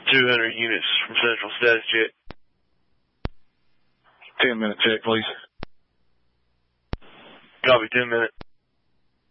200 units from Central, status check. 10-minute check, please. Copy, 10 minutes.